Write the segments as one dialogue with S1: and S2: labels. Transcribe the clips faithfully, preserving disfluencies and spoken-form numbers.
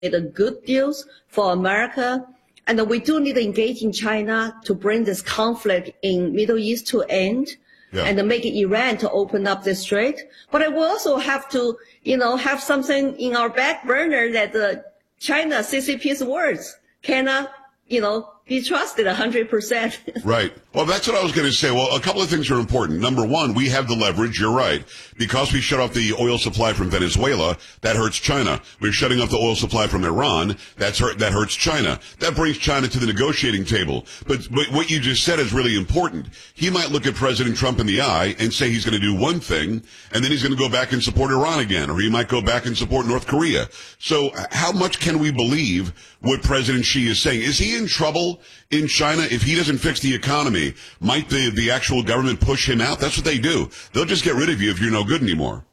S1: good deals for America. And we do need to engage in China to bring this conflict in Middle East to end. Yeah. And make Iran to open up the strait. But we also have to, you know, have something in our back burner that the China C C P's words cannot, you know, be trusted one hundred percent.
S2: Right. Well, that's what I was going to say. Well, a couple of things are important. Number one, we have the leverage. You're right. Because we shut off the oil supply from Venezuela, that hurts China. We're shutting off the oil supply from Iran. That's hurt, that hurts China. That brings China to the negotiating table. But, but what you just said is really important. He might look at President Trump in the eye and say he's going to do one thing, and then he's going to go back and support Iran again, or he might go back and support North Korea. So how much can we believe what President Xi is saying? Is he in trouble in China? If he doesn't fix the economy, might the, the actual government push him out? That's what they do. They'll just get rid of you if you're no good anymore.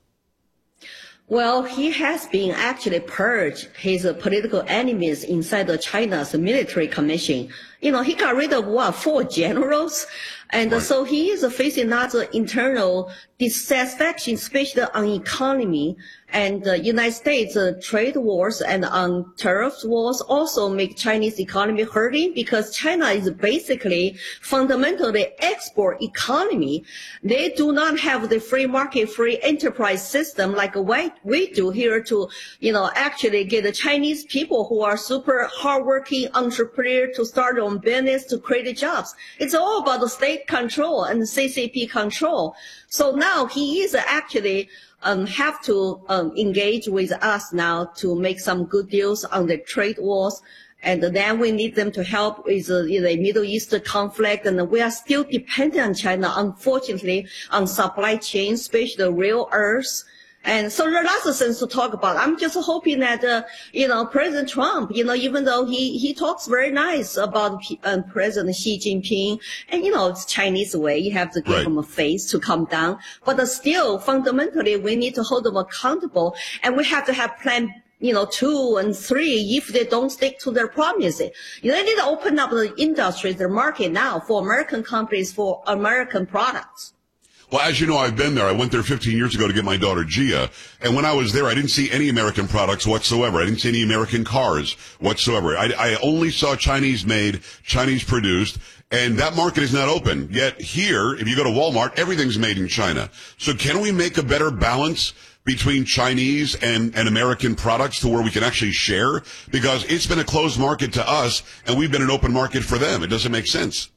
S1: Well, he has been actually purged his uh, political enemies inside the China's military commission. You know, he got rid of, what, four generals? And right. uh, so he is uh, facing another internal dissatisfaction, especially on economy. And the uh, United States uh, trade wars and on um, tariff wars also make Chinese economy hurting, because China is basically fundamentally export economy. They do not have the free market, free enterprise system like we, we do here to, you know, actually get the Chinese people who are super hardworking entrepreneur to start their own business, to create jobs. It's all about the state control and C C P control. So now he is actually Um, have to um, engage with us now to make some good deals on the trade wars. And then we need them to help with uh, the Middle East conflict. And we are still dependent on China, unfortunately, on supply chain, especially the rare earths. And so there are lots of things to talk about. I'm just hoping that, uh, you know, President Trump, you know, even though he, he talks very nice about um, President Xi Jinping, and, you know, it's Chinese way, you have to give right. him a face to come down. But uh, still, fundamentally, we need to hold them accountable, and we have to have plan, you know, two and three if they don't stick to their promises. You know, they need to open up the industry, the market now for American companies, for American products.
S2: Well, as you know, I've been there. I went there fifteen years ago to get my daughter Gia. And when I was there, I didn't see any American products whatsoever. I didn't see any American cars whatsoever. I, I only saw Chinese made, Chinese produced, and that market is not open. Yet here, if you go to Walmart, everything's made in China. So can we make a better balance between Chinese and, and American products to where we can actually share? Because it's been a closed market to us, and we've been an open market for them. It doesn't make sense.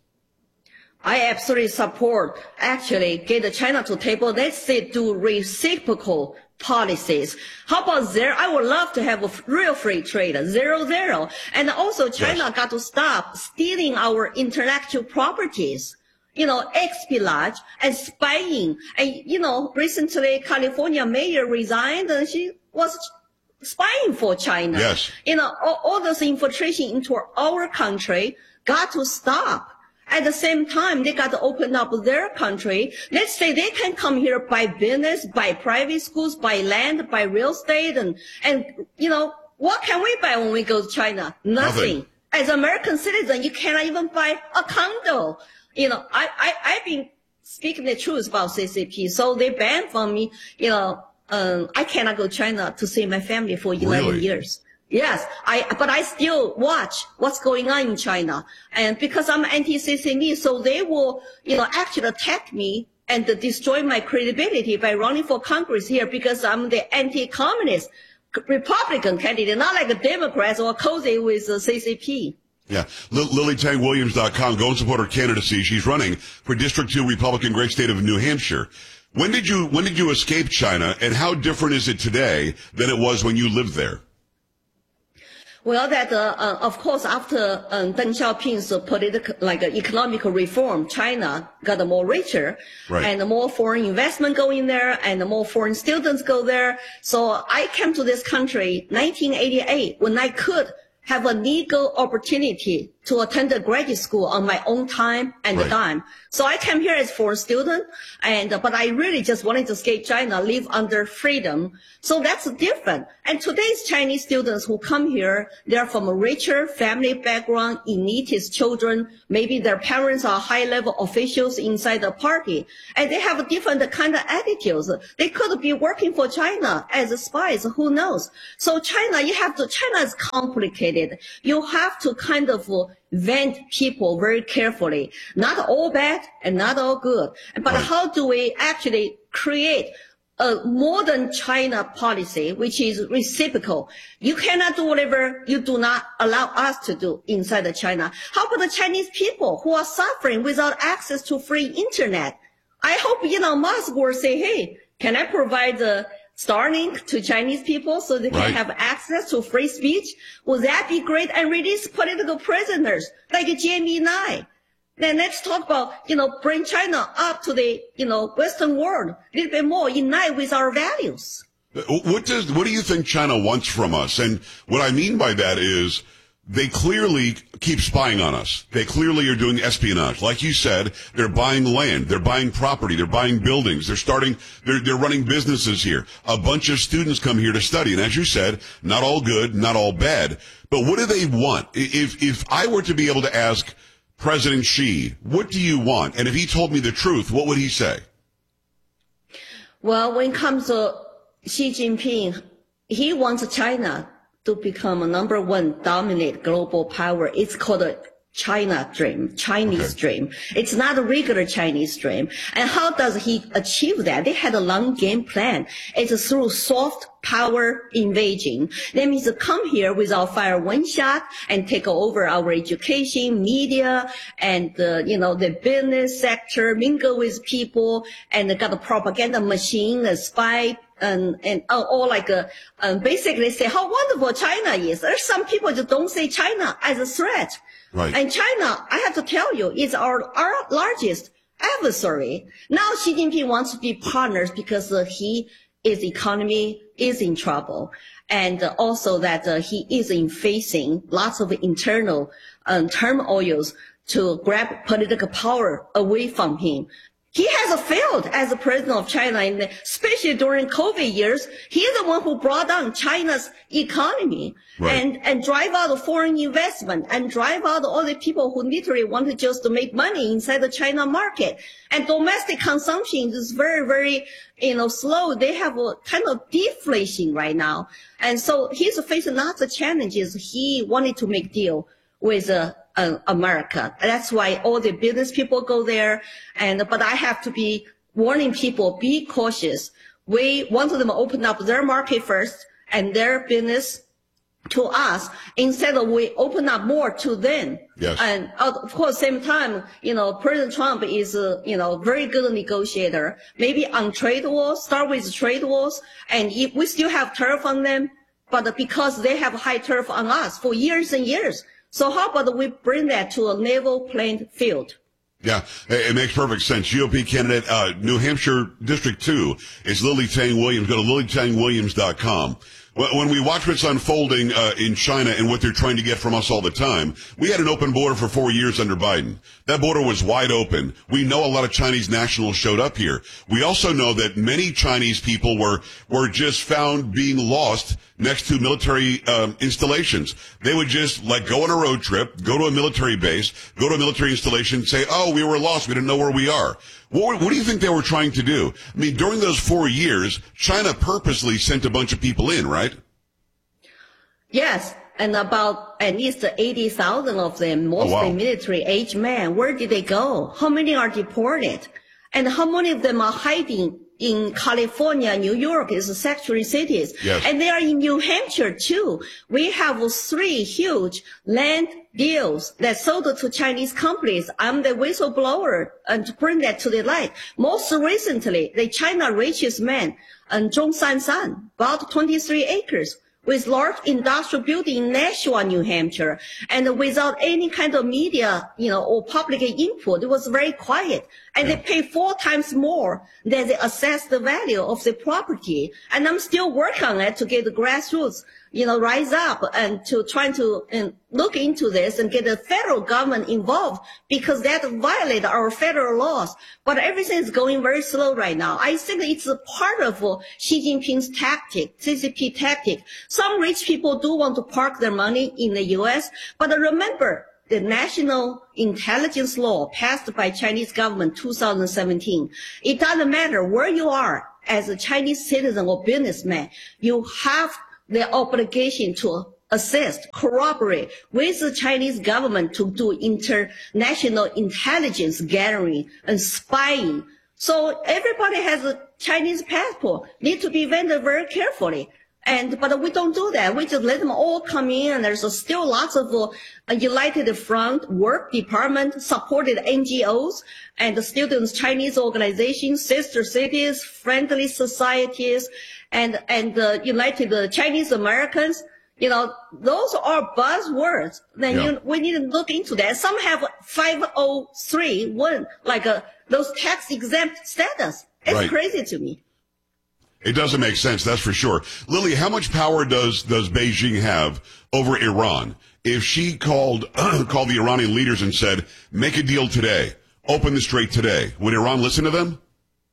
S1: I absolutely support, actually, get China to table. Let's say do reciprocal policies. How about zero? I would love to have a real free trade, zero, zero. And also China yes. got to stop stealing our intellectual properties. You know, espionage and spying. And, you know, recently California mayor resigned and she was spying for China.
S2: Yes.
S1: You know, all, all this infiltration into our country got to stop. At the same time, they got to open up their country. Let's say they can come here by business, by private schools, by land, by real estate. And, and, you know, what can we buy when we go to China? Nothing. Nothing. As an American citizen, you cannot even buy a condo. You know, I, I, I've been speaking the truth about C C P. So they banned from me, you know, um, I cannot go to China to see my family for eleven
S2: really?
S1: years. Yes, I, but I still watch what's going on in China. And because I'm anti-C C P, so they will, you know, actually attack me and destroy my credibility by running for Congress here because I'm the anti-communist Republican candidate, not like a Democrat or cozy with the C C P.
S2: Yeah. Lily Tang Williams dot com. Go and support her candidacy. She's running for District two Republican great state of New Hampshire. When did you, when did you escape China, and how different is it today than it was when you lived there?
S1: Well, that, uh, uh, of course, after um, Deng Xiaoping's uh, political, like uh, economic reform, China got more richer, right. and more foreign investment going there, and more foreign students go there. So I came to this country nineteen eighty-eight when I could have a legal opportunity to attend a graduate school on my own time and
S2: right.
S1: dime. So I came here as a foreign student, and but I really just wanted to escape China, live under freedom. So that's different. And today's Chinese students who come here, they're from a richer family background, elitist children. Maybe their parents are high-level officials inside the party, and they have different kind of attitudes. They could be working for China as spies. Who knows? So China, you have to. China is complicated. You have to kind of vent people very carefully. Not all bad and not all good. But
S2: right.
S1: how do we actually create a modern China policy, which is reciprocal? You cannot do whatever you do not allow us to do inside of China. How about the Chinese people who are suffering without access to free internet? I hope, you know, Musk will say, hey, can I provide the Starlink to Chinese people so they can
S2: right.
S1: have access to free speech? Would that be great? And release political prisoners like Jamie Nye. Then let's talk about, you know, bring China up to the, you know, Western world a little bit more in line with our values.
S2: What does, what do you think China wants from us? And what I mean by that is they clearly keep spying on us. They clearly are doing espionage. Like you said, they're buying land, they're buying property, they're buying buildings, they're starting, they're, they're running businesses here. A bunch of students come here to study. And as you said, not all good, not all bad. But what do they want? If, if I were to be able to ask President Xi, what do you want? And if he told me the truth, what would he say?
S1: Well, when it comes to Xi Jinping, he wants China to become a number one dominant global power. It's called a China dream, Chinese okay. dream. It's not a regular Chinese dream. And how does he achieve that? They had a long game plan. It's through soft power invasion. That means to come here without fire one shot and take over our education, media, and, uh, you know, the business sector, mingle with people, and they got a propaganda machine, a spy, and, and uh, all like, uh, um, basically say how wonderful China is. There's some people just don't say China as a threat.
S2: Right.
S1: And China, I have to tell you, is our, our largest adversary. Now Xi Jinping wants to be partners because uh, he, his economy is in trouble. And uh, also that uh, he is in facing lots of internal um, turmoils to grab political power away from him. He has failed as a president of China, and especially during COVID years. He's the one who brought down China's economy right. and, and drive out foreign investment and drive out all the people who literally wanted just to make money inside the China market. And domestic consumption is very, very, you know, slow. They have a kind of deflation right now. And so he's facing lots of challenges. He wanted to make deal with uh, uh, America. That's why all the business people go there. And but I have to be warning people, be cautious. We want them to open up their market first and their business to us instead of we open up more to them.
S2: Yes.
S1: And of course, same time, you know, President Trump is, uh, you know, very good negotiator. Maybe on trade wars, start with trade wars, and if we still have tariff on them, but because they have high tariff on us for years and years. So how about we bring that to a level playing field?
S2: Yeah, it makes perfect sense. G O P candidate, uh, New Hampshire District two is Lily Tang Williams. Go to lily tang williams dot com. When we watch what's unfolding uh, in China and what they're trying to get from us all the time, we had an open border for four years under Biden. That border was wide open. We know a lot of Chinese nationals showed up here. We also know that many Chinese people were were just found being lost next to military um, installations. They would just like go on a road trip, go to a military base, go to a military installation, say, "Oh, we were lost. We didn't know where we are." What, what do you think they were trying to do? I mean, during those four years, China purposely sent a bunch of people in, right?
S1: Yes, and about at least eighty thousand of them, mostly
S2: oh, wow.
S1: military-age men. Where did they go? How many are deported? And how many of them are hiding in California, New York is sanctuary cities.
S2: Yes.
S1: And they are in New Hampshire too. We have three huge land deals that sold to Chinese companies. I'm the whistleblower and to bring that to the light. Most recently, the China richest man, um, Zhong Sansan, bought twenty-three acres with large industrial building in Nashua, New Hampshire, and without any kind of media, you know, or public input. It was very quiet. And yeah. they pay four times more than they assess the value of the property. And I'm still working on it to get the grassroots, you know, rise up and to try to and look into this and get the federal government involved, because that violates our federal laws. But everything is going very slow right now. I think it's a part of uh, Xi Jinping's tactic, C C P tactic. Some rich people do want to park their money in the U S, but remember, the national intelligence law passed by Chinese government two thousand seventeen. It doesn't matter where you are as a Chinese citizen or businessman, you have the obligation to assist, cooperate with the Chinese government to do international intelligence gathering and spying. So everybody has a Chinese passport, need to be vetted very carefully. And, but we don't do that. We just let them all come in, and there's still lots of uh, United Front, Work Department, supported N G Os, and the students' Chinese organizations, sister cities, friendly societies, and, and uh, United uh, Chinese Americans. You know, those are buzzwords. Then
S2: yeah.
S1: you, we need to look into that. Some have five oh three one, like uh, those tax exempt status. It's
S2: right.
S1: crazy to me.
S2: It doesn't make sense, that's for sure. Lily, how much power does, does Beijing have over Iran? If she called, called the Iranian leaders and said, make a deal today, open the strait today, would Iran listen to them?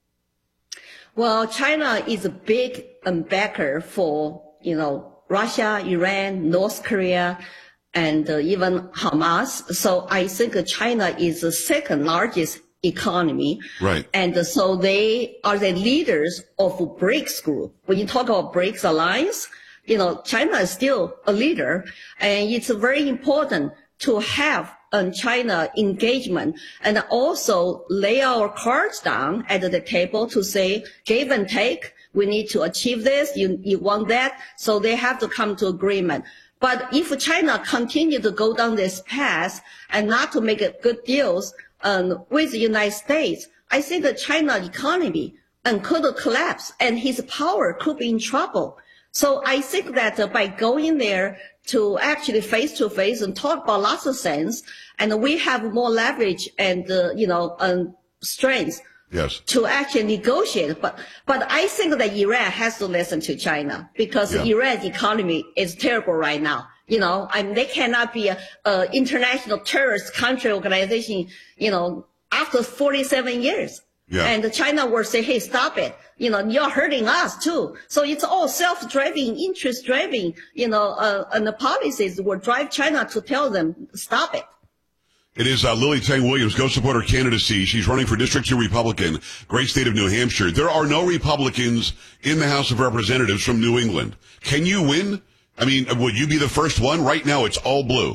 S1: Well, China is a big um, backer for, you know, Russia, Iran, North Korea, and uh, even Hamas. So I think China is the second largest economy.
S2: Right.
S1: And uh, so they are the leaders of BRICS group. When you talk about BRICS alliance, you know, China is still a leader, and it's very important to have a China engagement and also lay our cards down at the table to say, give and take. We need to achieve this. You, you want that. So they have to come to agreement. But if China continue to go down this path and not to make good deals um, with the United States, I think the China economy and could collapse and his power could be in trouble. So I think that uh, by going there to actually face to face and talk about lots of things, and we have more leverage and, uh, you know, um, strength.
S2: Yes.
S1: To actually negotiate. But, but I think that Iran has to listen to China, because yeah. Iran's economy is terrible right now. You know, I mean, they cannot be a, a international terrorist country organization, you know, after forty-seven years. Yeah. And China will say, hey, stop it. You know, you're hurting us too. So it's all self-driving, interest-driving, you know, uh, and the policies will drive China to tell them, stop it.
S2: It is uh, Lily Tang Williams, go support her candidacy. She's running for District two Republican, great state of New Hampshire. There are no Republicans in the House of Representatives from New England. Can you win? I mean, would you be the first one? Right now, it's all blue.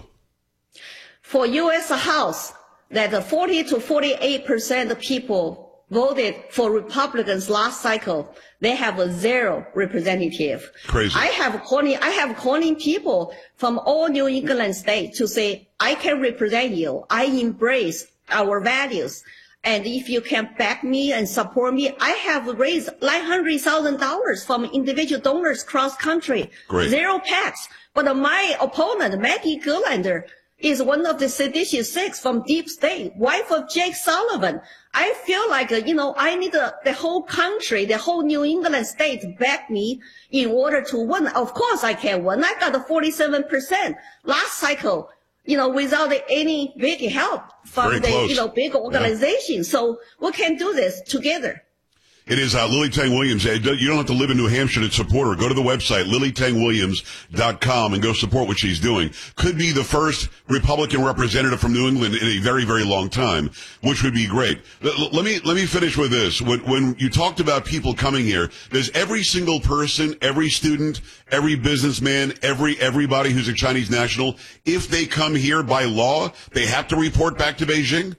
S1: For U S House, that forty to forty-eight percent of people voted for Republicans last cycle. They have a zero representative.
S2: Crazy.
S1: I have calling, I have calling people from all New England states to say, I can represent you. I embrace our values. And if you can back me and support me, I have raised nine hundred thousand dollars from individual donors cross country.
S2: Great.
S1: Zero tax. But my opponent, Maggie Gulander, is one of the seditious six from deep state, wife of Jake Sullivan. I feel like, uh, you know, I need uh, the whole country, the whole New England state back me in order to win. Of course I can win. I got a forty-seven percent last cycle, you know, without any big help from
S2: Very
S1: the,
S2: close.
S1: you know, big organization. Yeah. So we can do this together.
S2: It is uh, Lily Tang Williams. You don't have to live in New Hampshire to support her. Go to the website, lily tang williams dot com, and go support what she's doing. Could be the first Republican representative from New England in a very, very long time, which would be great. L- let me let me finish with this. When, when you talked about people coming here, does every single person, every student, every businessman, every everybody who's a Chinese national, if they come here by law, they have to report back to Beijing?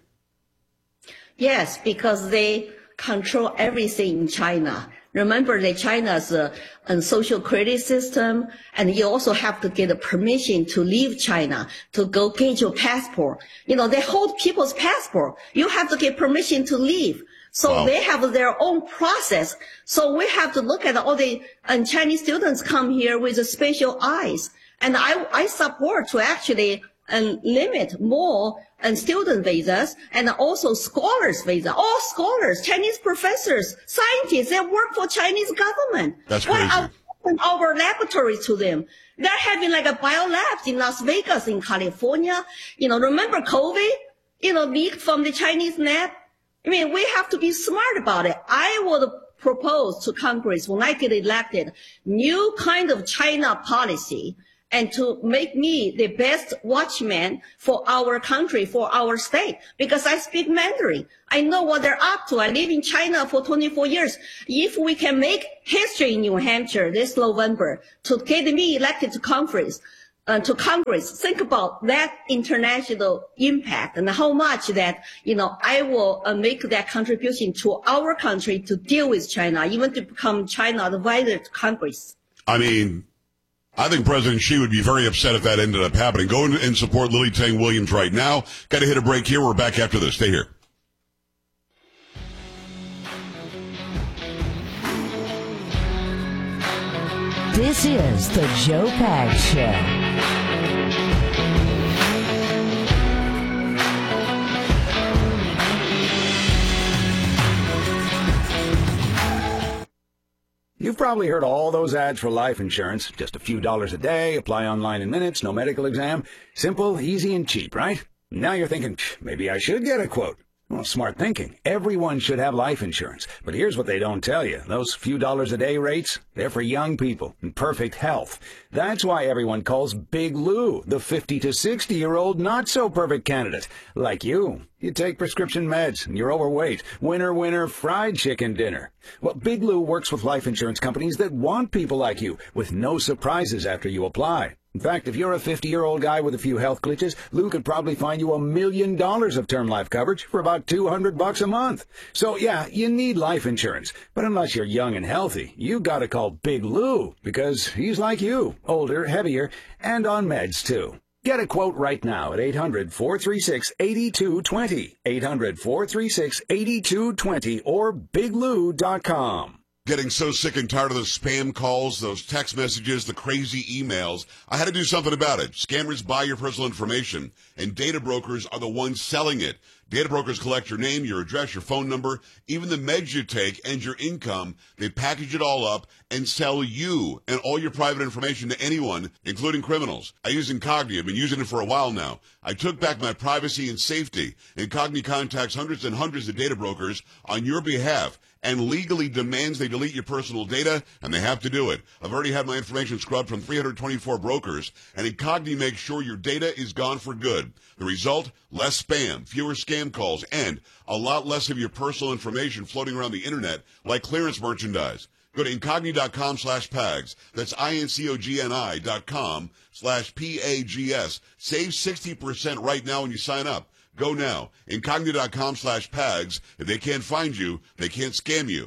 S1: Yes, because they control everything in China. Remember that China's a, a social credit system, and you also have to get a permission to leave China, to go get your passport. You know, they hold people's passport. You have to get permission to leave. So wow. They have their own process. So we have to look at all the and Chinese students come here with a special eyes. And I, I support to actually and limit more and student visas and also scholars visa. All scholars, Chinese professors, scientists, they work for Chinese government.
S2: That's crazy.
S1: Why open our laboratories to them? They're having like a biolabs in Las Vegas, in California. You know, remember COVID? You know, leaked from the Chinese lab. I mean, we have to be smart about it. I would propose to Congress when I get elected, new kind of China policy, and to make me the best watchman for our country, for our state, because I speak Mandarin. I know what they're up to. I live in China for twenty-four years. If we can make history in New Hampshire this November to get me elected to Congress, uh, to Congress, think about that international impact and how much that, you know, I will uh, make that contribution to our country to deal with China, even to become China advisor to Congress.
S2: I mean, I think President Xi would be very upset if that ended up happening. Go and support Lily Tang Williams right now. Got to hit a break here. We're back after this. Stay here.
S3: This is the Joe Pags Show.
S4: You've probably heard all those ads for life insurance. Just a few dollars a day, apply online in minutes, no medical exam. Simple, easy, and cheap, right? Now you're thinking, maybe I should get a quote. Well, smart thinking. Everyone should have life insurance. But here's what they don't tell you. Those few dollars a day rates, they're for young people in perfect health. That's why everyone calls Big Lou the fifty to sixty-year-old not-so-perfect candidate. Like you. You take prescription meds, and you're overweight. Winner, winner, fried chicken dinner. Well, Big Lou works with life insurance companies that want people like you, with no surprises after you apply. In fact, if you're a fifty-year-old guy with a few health glitches, Lou could probably find you a million dollars of term life coverage for about two hundred bucks a month. So, yeah, you need life insurance. But unless you're young and healthy, you gotta call Big Lou, because he's like you, older, heavier, and on meds, too. Get a quote right now at eight hundred, four three six, eight two two zero, eight hundred, four three six, eight two two zero, or big lou dot com.
S2: Getting so sick and tired of those spam calls, those text messages, the crazy emails. I had to do something about it. Scammers buy your personal information, and data brokers are the ones selling it. Data brokers collect your name, your address, your phone number, even the meds you take, and your income. They package it all up and sell you and all your private information to anyone, including criminals. I use Incogni. I've been using it for a while now. I took back my privacy and safety. Incogni contacts hundreds and hundreds of data brokers on your behalf and legally demands they delete your personal data, and they have to do it. I've already had my information scrubbed from three hundred twenty-four brokers, and Incogni makes sure your data is gone for good. The result? Less spam, fewer scam calls, and a lot less of your personal information floating around the internet like clearance merchandise. Go to Incogni.com slash PAGS. That's I-N-C-O-G-N-I dot com slash P-A-G-S. Save sixty percent right now when you sign up. Go now. Incogni.com slash PAGS. If they can't find you, they can't scam you.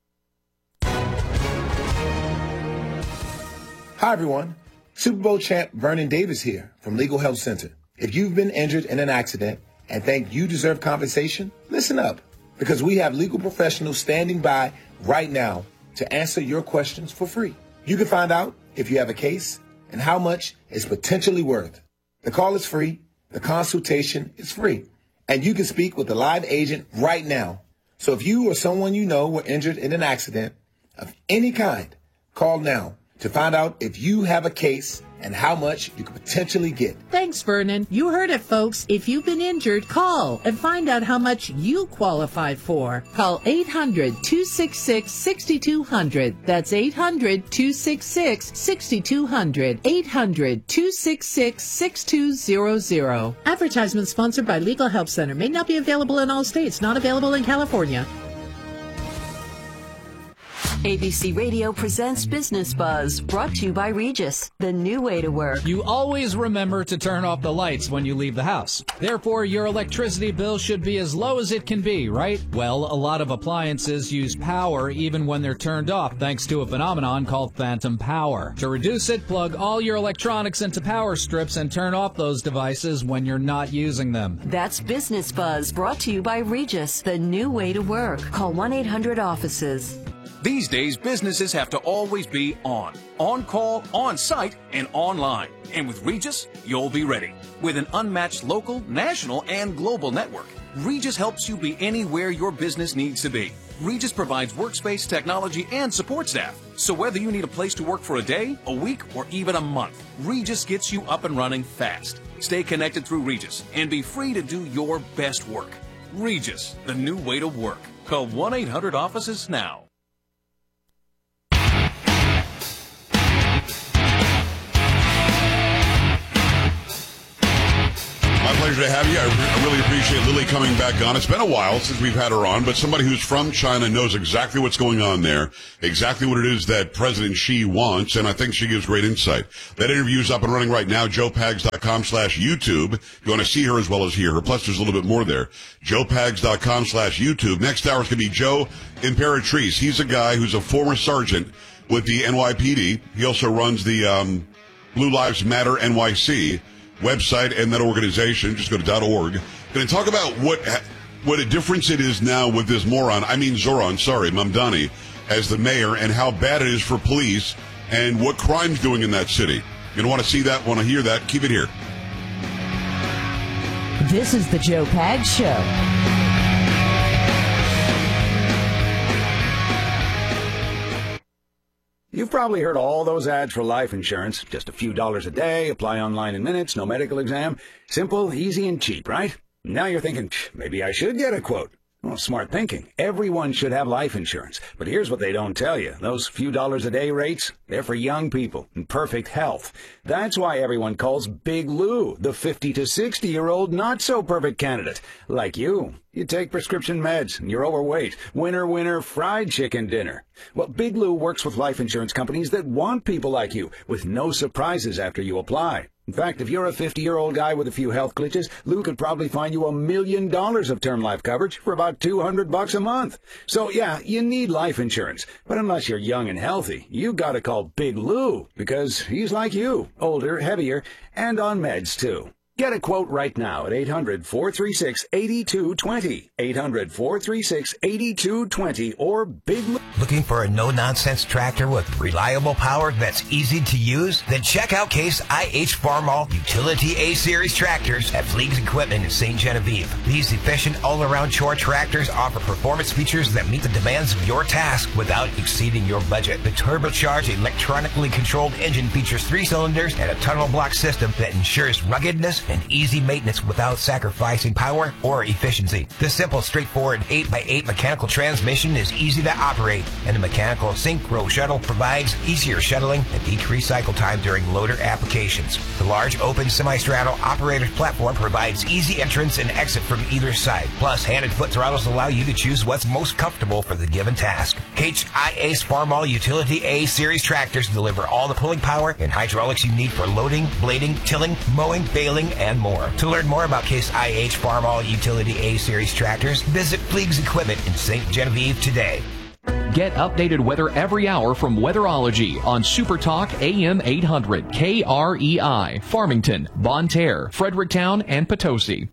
S5: Hi, everyone. Super Bowl champ Vernon Davis here from Legal Health Center. If you've been injured in an accident and think you deserve compensation, listen up, because we have legal professionals standing by right now to answer your questions for free. You can find out if you have a case and how much it's potentially worth. The call is free. The consultation is free, and you can speak with a live agent right now. So if you or someone you know were injured in an accident of any kind, call now to find out if you have a case and how much you could potentially get.
S6: Thanks, Vernon. You heard it, folks. If you've been injured, call and find out how much you qualify for. Call eight hundred, two six six, six two zero zero. That's eight hundred, two six six, six two zero zero. eight hundred, two six six, six two zero zero. Advertisement sponsored by Legal Help Center. May not be available in all states. Not available in California.
S3: A B C Radio presents Business Buzz, brought to you by Regis, the new way to work.
S7: You always remember to turn off the lights when you leave the house. Therefore, your electricity bill should be as low as it can be, right? Well, a lot of appliances use power even when they're turned off, thanks to a phenomenon called phantom power. To reduce it, plug all your electronics into power strips and turn off those devices when you're not using them.
S3: That's Business Buzz, brought to you by Regis, the new way to work. Call one eight hundred offices.
S8: These days, businesses have to always be on. On call, on site, and online. And with Regis, you'll be ready. With an unmatched local, national, and global network, Regis helps you be anywhere your business needs to be. Regis provides workspace, technology, and support staff. So whether you need a place to work for a day, a week, or even a month, Regis gets you up and running fast. Stay connected through Regis and be free to do your best work. Regis, the new way to work. Call one eight hundred offices now.
S2: My pleasure to have you. I, re- I really appreciate Lily coming back on. It's been a while since we've had her on, but somebody who's from China knows exactly what's going on there, exactly what it is that President Xi wants, and I think she gives great insight. That interview's up and running right now, joe pags dot com slash YouTube. If you want to see her as well as hear her, plus there's a little bit more there, joe pags dot com slash YouTube. Next hour is going to be Joe Imperatrice. He's a guy who's a former sergeant with the N Y P D. He also runs the um, Blue Lives Matter N Y C website and that organization. Just go to .org. Going to talk about what what a difference it is now with this moron, I mean Zoran, sorry, Mamdani, as the mayor, and how bad it is for police and what crime's doing in that city. You're going to want to see that, want to hear that. Keep it here.
S3: This is the Joe Pags Show.
S4: You've probably heard all those ads for life insurance. Just a few dollars a day, apply online in minutes, no medical exam. Simple, easy, and cheap, right? Now you're thinking, maybe I should get a quote. Well, smart thinking. Everyone should have life insurance. But here's what they don't tell you. Those few dollars a day rates, they're for young people in perfect health. That's why everyone calls Big Lou the fifty to sixty-year-old not-so-perfect candidate. Like you. You take prescription meds, and you're overweight. Winner, winner, fried chicken dinner. Well, Big Lou works with life insurance companies that want people like you, with no surprises after you apply. In fact, if you're a fifty-year-old guy with a few health glitches, Lou could probably find you a million dollars of term life coverage for about two hundred bucks a month. So yeah, you need life insurance. But unless you're young and healthy, you gotta call Big Lou, because he's like you, older, heavier, and on meds too. Get a quote right now at eight hundred, four three six, eight two two zero, eight hundred, four three six, eight two two zero, or Big Lou.
S9: Looking for a no-nonsense tractor with reliable power that's easy to use? Then check out Case I H Farmall Utility A-Series tractors at Fleegs Equipment in Saint Genevieve. These efficient all-around chore tractors offer performance features that meet the demands of your task without exceeding your budget. The turbocharged, electronically controlled engine features three cylinders and a tunnel block system that ensures ruggedness and easy maintenance without sacrificing power or efficiency. This simple, straightforward eight by eight mechanical transmission is easy to operate, and the mechanical synchro shuttle provides easier shuttling and decreased cycle time during loader applications. The large open semi-straddle operator's platform provides easy entrance and exit from either side. Plus, hand and foot throttles allow you to choose what's most comfortable for the given task. Case I H Farmall Utility A-Series tractors deliver all the pulling power and hydraulics you need for loading, blading, tilling, mowing, baling, and more. To learn more about Case I H Farmall Utility A-Series tractors, visit Fleegs Equipment in Saint Genevieve today.
S10: Get updated weather every hour from Weatherology on Super Talk A M eight hundred K R E I, Farmington, Bonne Terre, Fredericktown, and Potosi.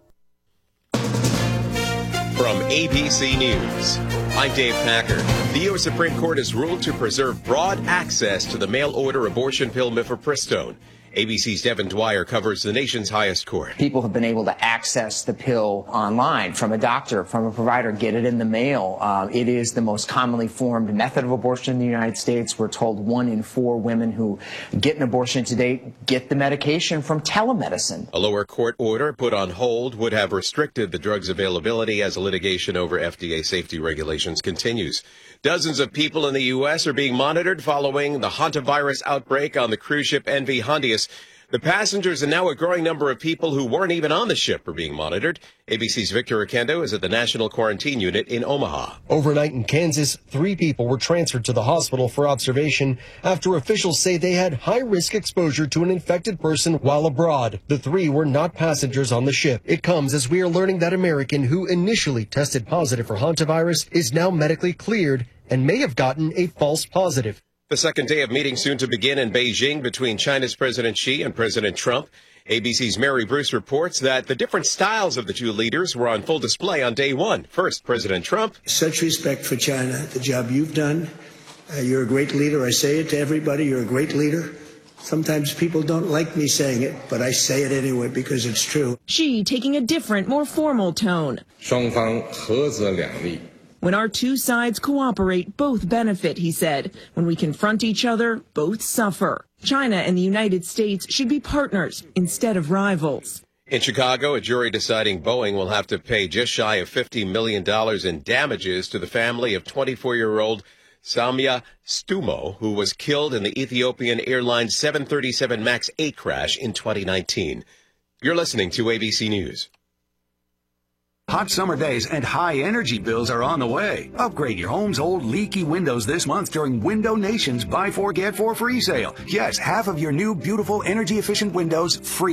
S11: From A B C News, I'm Dave Packer. The U S Supreme Court has ruled to preserve broad access to the mail-order abortion pill mifepristone. A B C's Devin Dwyer covers the nation's highest court.
S12: People have been able to access the pill online from a doctor, from a provider, get it in the mail. Uh, it is the most commonly formed method of abortion in the United States. We're told one in four women who get an abortion today get the medication from telemedicine.
S11: A lower court order put on hold would have restricted the drug's availability as litigation over F D A safety regulations continues. Dozens of people in the U S are being monitored following the hantavirus outbreak on the cruise ship M V Hondius. The passengers and now a growing number of people who weren't even on the ship are being monitored. A B C's Victor Oquendo is at the National Quarantine Unit in Omaha.
S13: Overnight in Kansas, three people were transferred to the hospital for observation after officials say they had high-risk exposure to an infected person while abroad. The three were not passengers on the ship. It comes as we are learning that American who initially tested positive for hantavirus is now medically cleared and may have gotten a false positive.
S11: The second day of meetings soon to begin in Beijing between China's President Xi and President Trump. A B C's Mary Bruce reports that the different styles of the two leaders were on full display on day one. First, President Trump.
S14: Such respect for China, the job you've done. Uh, you're a great leader. I say it to everybody. You're a great leader. Sometimes people don't like me saying it, but I say it anyway because it's true.
S15: Xi taking a different, more formal tone.
S16: 双方合则两利。
S15: When our two sides cooperate, both benefit, he said. When we confront each other, both suffer. China and the United States should be partners instead of rivals.
S11: In Chicago, a jury deciding Boeing will have to pay just shy of fifty million dollars in damages to the family of twenty-four-year-old Samia Stumo, who was killed in the Ethiopian Airlines seven thirty-seven MAX eight crash in twenty nineteen. You're listening to A B C News.
S4: Hot summer days and high energy bills are on the way. Upgrade your home's old leaky windows this month during Window Nation's Buy Four Get Four free sale. Yes, half of your new beautiful energy efficient windows free.